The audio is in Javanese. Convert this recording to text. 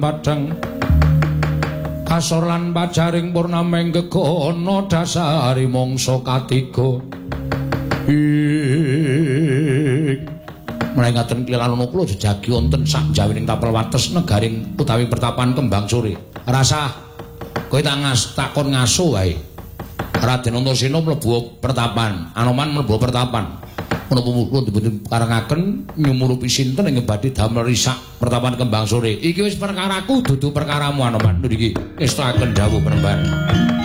padhang kasor lan pajaring purnameng gegono dasari mangsa katiga mlengaten kliran kula jejagi wonten sak jawining tapel wates negaring utawi pertapan Kembang Sore rasa kowe takon ngaso wae Raden Antasena mlebu pertapan Anoman mlebu pertapan menapa kula dipun karengaken nyumurupi sinten ing badhe damel risak pertapan Kembang Sore iki wis perkaraku dudu perkaramu Anoman niki estaken dawuh penemban